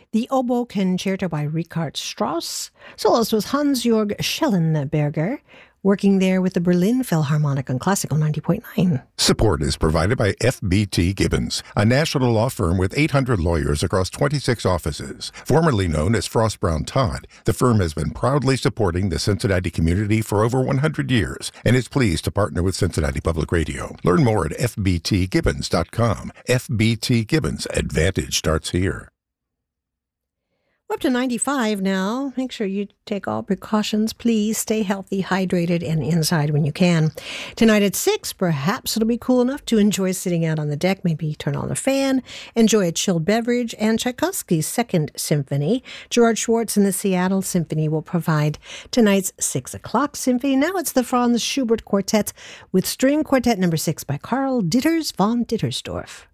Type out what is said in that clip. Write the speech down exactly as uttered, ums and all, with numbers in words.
the Oboe Concerto by Richard Strauss. Soloist was Hans-Jörg Schellenberger, working there with the Berlin Philharmonic on Classical ninety point nine. Support is provided by F B T Gibbons, a national law firm with eight hundred lawyers across twenty-six offices. Formerly known as Frost Brown Todd, the firm has been proudly supporting the Cincinnati community for over one hundred years and is pleased to partner with Cincinnati Public Radio. Learn more at f b t gibbons dot com. F B T Gibbons, Advantage starts here. We're up to ninety-five now. Make sure you take all precautions. Please stay healthy, hydrated, and inside when you can. Tonight at six, perhaps it'll be cool enough to enjoy sitting out on the deck. Maybe turn on a fan, enjoy a chilled beverage, and Tchaikovsky's Second Symphony. Gerard Schwartz and the Seattle Symphony will provide tonight's six o'clock symphony. Now it's the Franz Schubert Quartet with String Quartet number six by Karl Ditters von Dittersdorf.